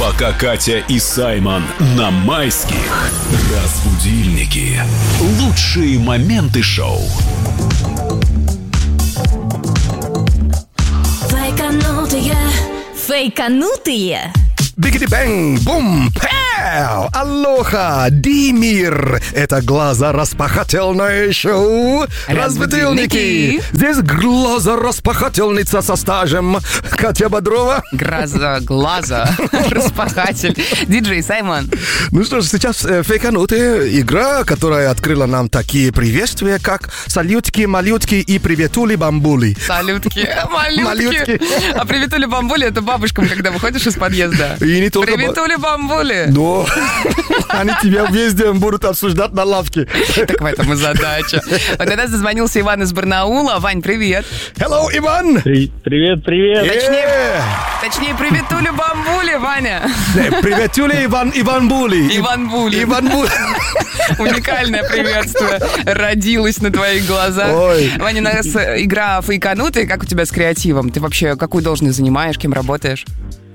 Пока Катя и Саймон на майских. Разбудильники. Лучшие моменты шоу. Фейканутые. Бигити-бэнг, бум, пэу, алоха, Димир. Это глазораспахательное шоу «Разбудильники». Здесь глазораспахательница со стажем Катя Бодрова. Глаза распахатель. Диджей Саймон. Ну что ж, сейчас фейканутая игра, которая открыла нам такие приветствия, как салютки, малютки и приветули-бамбули. Салютки, малютки. А приветули-бамбули — это бабушкам, когда выходишь из подъезда. И не только... Приветули-бамбули. Но они тебя везде будут обсуждать на лавке. Так в этом и задача. Вот до нас дозвонился Иван из Барнаула. Вань, привет. Hello, Иван. Привет. Точнее, приветули-бамбули, Ваня. Приветули, Иван-були. Иван-були. Уникальное приветствие родилось на твоих глазах. Ой. Ваня, у нас игра фейканутая. Как у тебя с креативом? Ты вообще какую должность занимаешь, кем работаешь?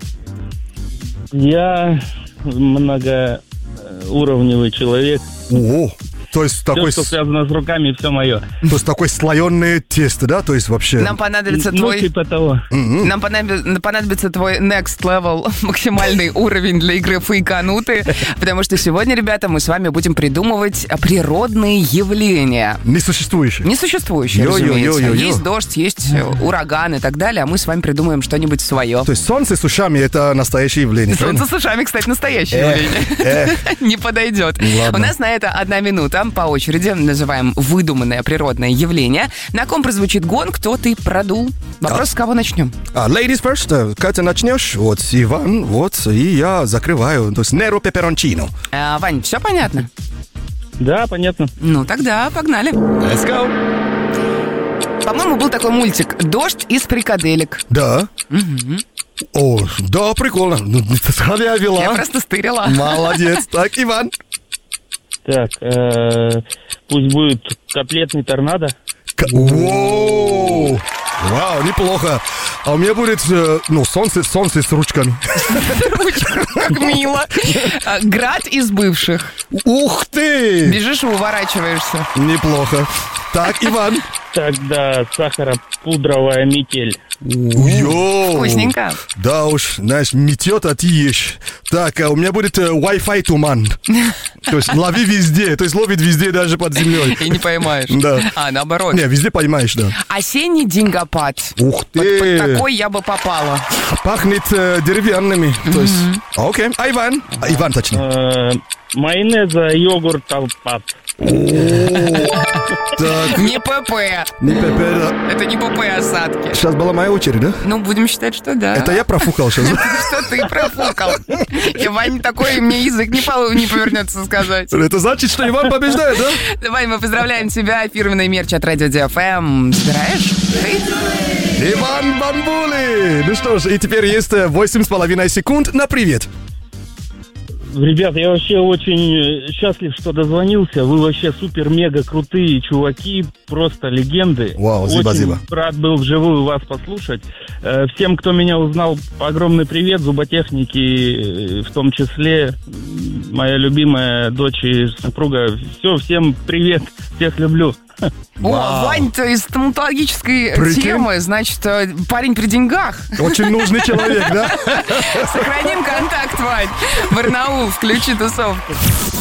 Я многоуровневый человек. О, то есть такой... Все, что связано с руками, все мое. То есть такое слоеное тесто, да? То есть вообще... Нам понадобится твой... типа того. Нам понадобится твой next level, максимальный уровень для игры фейканутые, потому что сегодня, ребята, мы с вами будем придумывать природные явления. Несуществующие. Несуществующие, разумеется. Есть дождь, есть ураган и так далее, а мы с вами придумаем что-нибудь свое. То есть солнце с ушами — это настоящее явление. Солнце с ушами, кстати, настоящее явление. Не подойдет. У нас на это 1 минута. По очереди называем выдуманное природное явление. На ком прозвучит гонг, тот и продул. Вопрос, с кого начнем? Ladies first. Катя, начнешь? Вот Иван, вот, и я закрываю. То есть Неро Пеперончино. Вань, все понятно? Да, понятно. Ну, тогда погнали. Let's go. По-моему, был такой мультик «Дождь из фрикаделек». Да. О, да, прикольно. Я вела. Я просто стырила. Молодец. Так, Иван. Так, пусть будет котлетный торнадо. Вау, неплохо. А у меня будет, солнце с ручками. Как мило. Град из бывших. Ух ты! Бежишь и уворачиваешься. Неплохо. Так, Иван. Тогда сахаропудровая метель. Вкусненько. Да уж, знаешь, метет, а ты ешь. Так, у меня будет Wi-Fi туман. То есть лови везде, то есть ловит везде, даже под землей. И не поймаешь. Да. Наоборот. Не, везде поймаешь, да. Осенний деньгопад. Ух ты! Вот под такой я бы попала. Пахнет деревянными. То есть, окей. А Иван? Иван, точнее. Майонеза, йогурт, алпат. Так. Не ПП. Не ПП, да. Это не ПП осадки. Сейчас была моя очередь, да? Ну, будем считать, что да. Это я профукал сейчас. Что ты профукал? И Вань такой, и мне язык не повернется сказать. Это значит, что Иван побеждает, да? Давай, мы поздравляем тебя. Фирменный мерч от Radio DFM. Собираешь? Иван Бамбули! Ну что ж, и теперь есть 8,5 секунд на привет. Ребят, я вообще очень счастлив, что дозвонился. Вы вообще супер-мега крутые чуваки, просто легенды. Вау, спасибо. Очень рад был вживую вас послушать. Всем, кто меня узнал, огромный привет, зуботехники в том числе. Моя любимая дочь и супруга. Всем привет, всех люблю. О, Вань-то из стоматологической темы, значит, парень при деньгах. Очень нужный человек, да? Сохраним контакт, Вань. Барнаул, включи тусовку.